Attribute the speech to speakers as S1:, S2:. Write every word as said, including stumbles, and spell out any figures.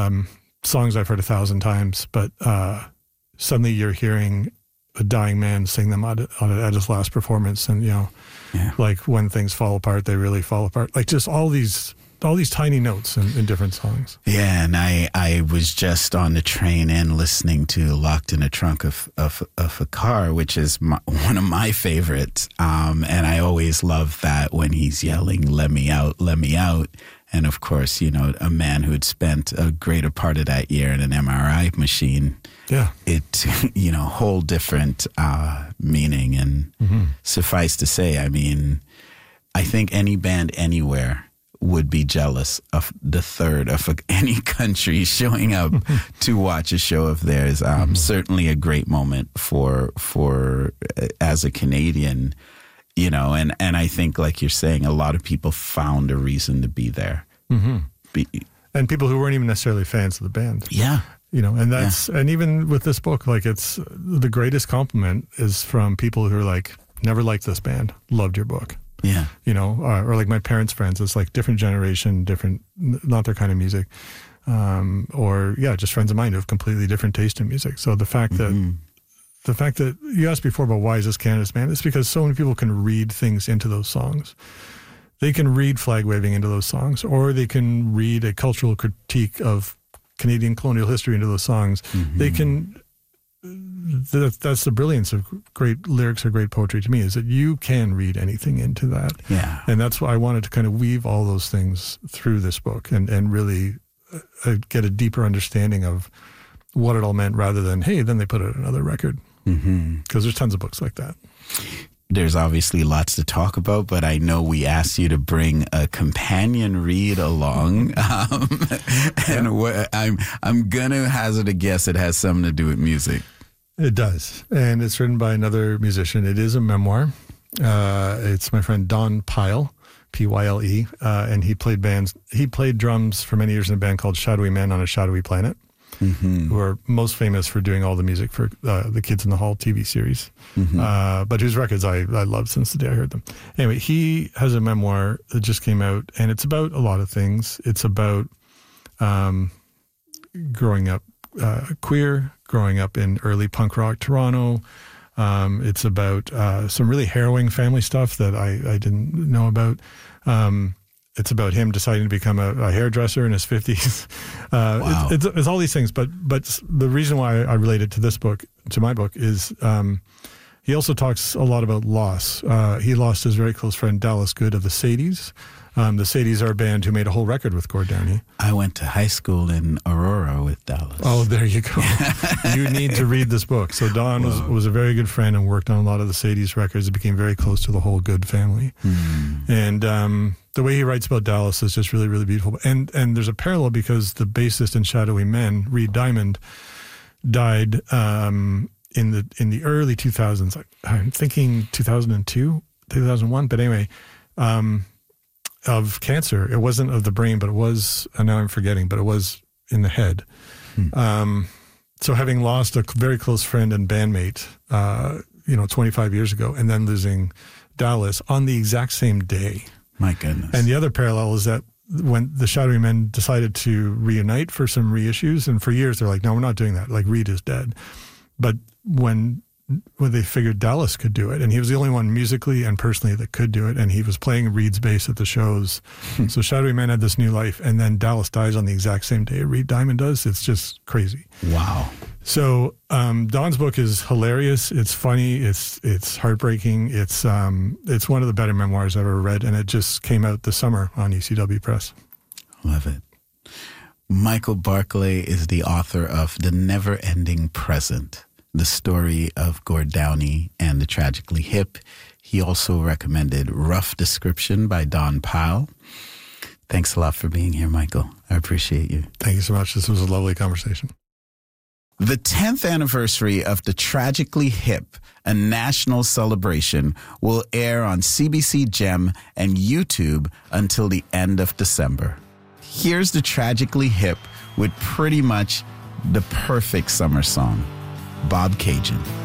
S1: um, songs I've heard a thousand times, but uh, suddenly you're hearing a dying man sing them at, at his last performance, and you know, yeah. like when things fall apart, they really fall apart. Like just all these, all these tiny notes in, in different songs.
S2: Yeah, and I, I was just on the train in listening to "Locked in a Trunk of of, of a Car," which is my, one of my favorites. Um, and I always love that when he's yelling, "Let me out, let me out." And of course, you know, a man who had spent a greater part of that year in an M R I machine.
S1: Yeah.
S2: It, you know, whole different uh, meaning. And mm-hmm. suffice to say, I mean, I think any band anywhere would be jealous of the third of any country showing up to watch a show of theirs. Um, mm-hmm. Certainly a great moment for, for uh, as a Canadian, you know, and, and I think, like you're saying, a lot of people found a reason to be there.
S1: Mm-hmm.
S2: Be,
S1: and people who weren't even necessarily fans of the band.
S2: Yeah.
S1: You know, and that's, yeah. and even with this book, like it's, the greatest compliment is from people who are like, never liked this band, loved your book.
S2: Yeah.
S1: You know, or, or like my parents' friends, it's like different generation, different, not their kind of music. Um, or yeah, just friends of mine who have completely different taste in music. So the fact mm-hmm. that, the fact that you asked before about why is this Canada's band, it's because so many people can read things into those songs. They can read flag waving into those songs, or they can read a cultural critique of Canadian colonial history into those songs. Mm-hmm. They can, that, that's the brilliance of great lyrics or great poetry to me, is that you can read anything into that.
S2: Yeah.
S1: And that's why I wanted to kind of weave all those things through this book and, and really uh, get a deeper understanding of what it all meant, rather than, hey, then they put it on another record. Because mm-hmm. there's tons of books like that.
S2: There's obviously lots to talk about, but I know we asked you to bring a companion read along, um, and yeah. what, I'm I'm gonna hazard a guess it has something to do with music.
S1: It does, and it's written by another musician. It is a memoir. Uh, it's my friend Don Pyle, P Y L E, uh, and he played bands. He played drums for many years in a band called Shadowy Men on a Shadowy Planet. Mm-hmm. Who are most famous for doing all the music for uh, the Kids in the Hall T V series, mm-hmm. uh, but whose records I, I loved since the day I heard them. Anyway, he has a memoir that just came out, and it's about a lot of things. It's about um, growing up uh, queer, growing up in early punk rock Toronto. Um, it's about uh, some really harrowing family stuff that I, I didn't know about. Um, It's about him deciding to become a, a hairdresser in his fifties. Uh,
S2: wow.
S1: it's, it's, it's all these things, but but the reason why I related to this book, to my book, is um, he also talks a lot about loss. Uh, he lost his very close friend Dallas Good of the Sadies. Um, the Sadies are a band who made a whole record with Gord Downie.
S2: I went to high school in Aurora with Dallas.
S1: Oh, there you go. You need to read this book. So Don was, was a very good friend and worked on a lot of the Sadies records. It became very close to the whole Good family. Mm. And um, the way he writes about Dallas is just really, really beautiful. And and there's a parallel because the bassist in Shadowy Men, Reed Diamond, died um, in the in the early two thousands. I'm thinking two thousand two, two thousand one. But anyway, um, of cancer. It wasn't of the brain, but it was, and now I'm forgetting, but it was in the head. Hmm. Um, so having lost a very close friend and bandmate, uh, you know, twenty-five years ago, and then losing Dallas on the exact same day.
S2: My goodness.
S1: And the other parallel is that when the Shadowy Men decided to reunite for some reissues, and for years they're like, no, we're not doing that. Like, Reed is dead. But when when they figured Dallas could do it, and he was the only one musically and personally that could do it, and he was playing Reed's bass at the shows. So Shadowy Men had this new life, and then Dallas dies on the exact same day Reed Diamond does. It's just crazy.
S2: Wow.
S1: So um, Don's book is hilarious. It's funny. It's it's heartbreaking. It's um, it's one of the better memoirs I've ever read, and it just came out this summer on E C W Press.
S2: Love it. Michael Barclay is the author of The Never-Ending Present, the story of Gord Downie and the Tragically Hip. He also recommended Rough Description by Don Pyle. Thanks a lot for being here, Michael. I appreciate you.
S1: Thank you so much. This was a lovely conversation.
S2: The tenth anniversary of the Tragically Hip, a national celebration, will air on C B C Gem and YouTube until the end of December. Here's the Tragically Hip with pretty much the perfect summer song, Bob Cajun.